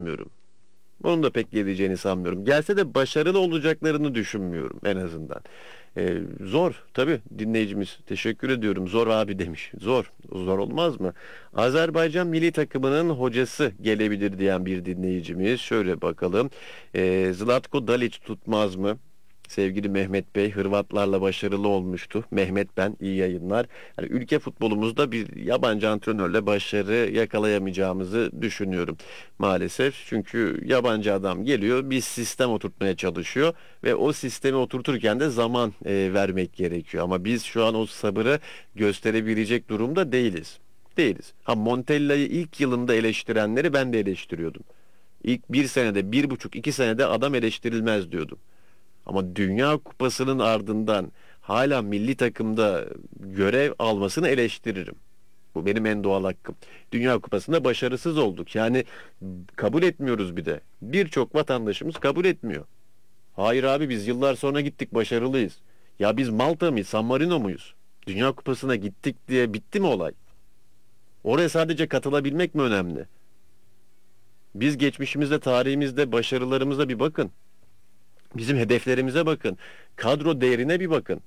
sanmıyorum. Onun da pek geleceğini sanmıyorum. Gelse de başarılı olacaklarını düşünmüyorum en azından. Zor tabii, dinleyicimiz teşekkür ediyorum. Zor abi demiş. Zor. Zor olmaz mı? Azerbaycan milli takımının hocası gelebilir diyen bir dinleyicimiz. Şöyle bakalım. Zlatko Dalic tutmaz mı? Sevgili Mehmet Bey, Hırvatlarla başarılı olmuştu. Mehmet ben, iyi yayınlar. Yani ülke futbolumuzda bir yabancı antrenörle başarı yakalayamayacağımızı düşünüyorum maalesef. Çünkü yabancı adam geliyor, bir sistem oturtmaya çalışıyor ve o sistemi oturturken de zaman vermek gerekiyor. Ama biz şu an o sabırı gösterebilecek durumda değiliz. Değiliz. Ha, Montella'yı ilk yılında eleştirenleri ben de eleştiriyordum. İlk bir senede, 1,5-2 senede adam eleştirilmez diyordum. Ama Dünya Kupası'nın ardından hala milli takımda görev almasını eleştiririm. Bu benim en doğal hakkım. Dünya Kupası'nda başarısız olduk. Yani kabul etmiyoruz bir de. Birçok vatandaşımız kabul etmiyor. Hayır abi, biz yıllar sonra gittik, başarılıyız. Ya biz Malta mıyız, San Marino muyuz? Dünya Kupası'na gittik diye bitti mi olay? Oraya sadece katılabilmek mi önemli? Biz geçmişimizde, tarihimizde, başarılarımıza bir bakın. Bizim hedeflerimize bakın. Kadro değerine bir bakın.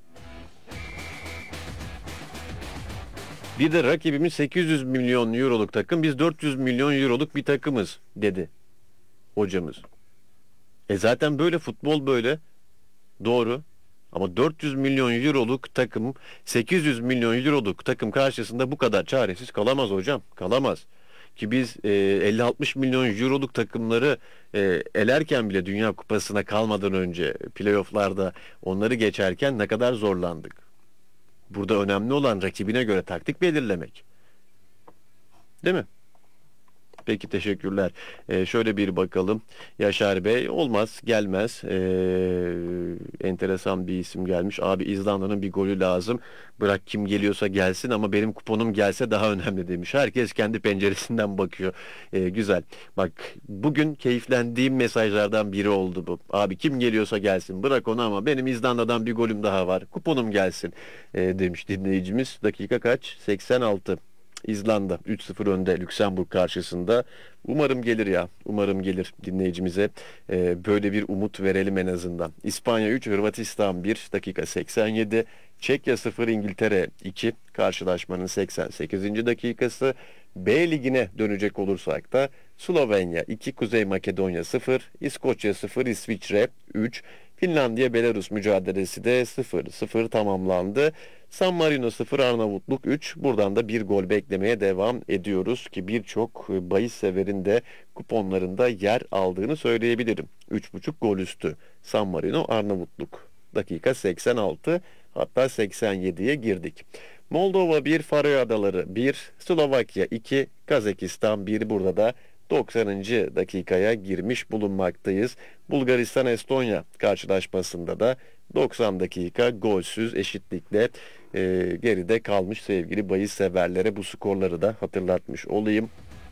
Bir de rakibimiz 800 milyon euroluk takım, biz 400 milyon euroluk bir takımız dedi hocamız. Zaten böyle futbol böyle. Doğru. Ama 400 milyon euroluk takım, 800 milyon euroluk takım karşısında bu kadar çaresiz kalamaz hocam. Kalamaz. Ki biz 50-60 milyon euroluk takımları elerken bile, Dünya Kupası'na kalmadan önce playofflarda onları geçerken ne kadar zorlandık. Burada önemli olan rakibine göre taktik belirlemek. Değil mi? Peki, teşekkürler. Şöyle bir bakalım. Yaşar Bey, olmaz, gelmez. Enteresan bir isim gelmiş. Abi, İzlanda'nın bir golü lazım. Bırak kim geliyorsa gelsin ama benim kuponum gelse daha önemli demiş. Herkes kendi penceresinden bakıyor. Güzel. Bak, bugün keyiflendiğim mesajlardan biri oldu bu. Abi, kim geliyorsa gelsin. Bırak onu ama benim İzlanda'dan bir golüm daha var. Kuponum gelsin demiş dinleyicimiz. Dakika kaç? 86. İzlanda 3-0 önde Lüksemburg karşısında. Umarım gelir ya. Umarım gelir dinleyicimize. Böyle bir umut verelim en azından. İspanya 3, Hırvatistan 1, dakika 87. Çekya 0, İngiltere 2. Karşılaşmanın 88. dakikası. B ligine dönecek olursak da Slovenya 2, Kuzey Makedonya 0, İskoçya 0, İsviçre 3. Finlandiya Belarus mücadelesi de 0-0 tamamlandı. San Marino 0, Arnavutluk 3. Buradan da bir gol beklemeye devam ediyoruz ki birçok bahis severin de kuponlarında yer aldığını söyleyebilirim. 3,5 gol üstü San Marino Arnavutluk. Dakika 86, hatta 87'ye girdik. Moldova 1, Faroe Adaları 1, Slovakya 2, Kazakistan 1. Burada da 90. dakikaya girmiş bulunmaktayız. Bulgaristan-Estonya karşılaşmasında da 90 dakika golsüz eşitlikle geride kalmış sevgili bahis severlere, bu skorları da hatırlatmış olayım.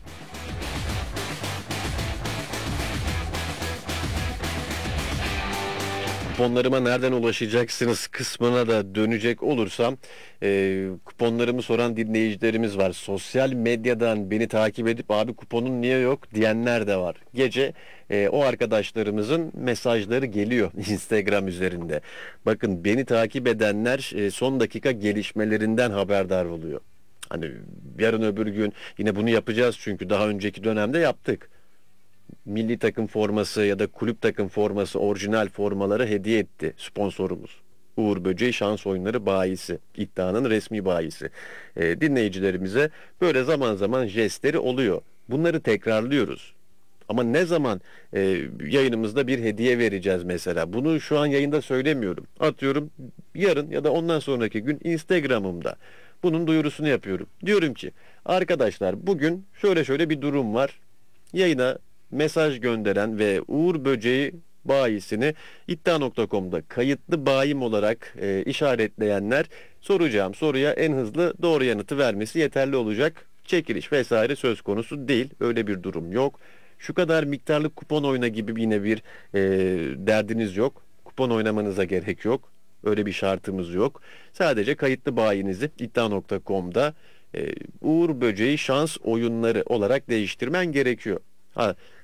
Kuponlarıma nereden ulaşacaksınız kısmına da dönecek olursam, kuponlarımı soran dinleyicilerimiz var. Sosyal medyadan beni takip edip abi kuponun niye yok diyenler de var. Gece o arkadaşlarımızın mesajları geliyor Instagram üzerinde. Bakın, beni takip edenler son dakika gelişmelerinden haberdar oluyor. Hani yarın öbür gün yine bunu yapacağız, çünkü daha önceki dönemde yaptık. Milli takım forması ya da kulüp takım forması, orijinal formaları hediye etti sponsorumuz. Uğur Böceği Şans Oyunları bayisi, iddianın resmi bayisi. Dinleyicilerimize böyle zaman zaman jestleri oluyor. Bunları tekrarlıyoruz. Ama ne zaman yayınımızda bir hediye vereceğiz mesela? Bunu şu an yayında söylemiyorum. Atıyorum, yarın ya da ondan sonraki gün Instagram'ımda bunun duyurusunu yapıyorum. Diyorum ki arkadaşlar, bugün şöyle şöyle bir durum var. Yayına mesaj gönderen ve Uğur Böceği bayisini iddia.com'da kayıtlı bayim olarak işaretleyenler, soracağım soruya en hızlı doğru yanıtı vermesi yeterli olacak. Çekiliş vesaire söz konusu değil. Öyle bir durum yok. Şu kadar miktarlı kupon oyna gibi yine bir derdiniz yok. Kupon oynamanıza gerek yok. Öyle bir şartımız yok. Sadece kayıtlı bayinizi iddia.com'da Uğur Böceği Şans Oyunları olarak değiştirmen gerekiyor. Ha,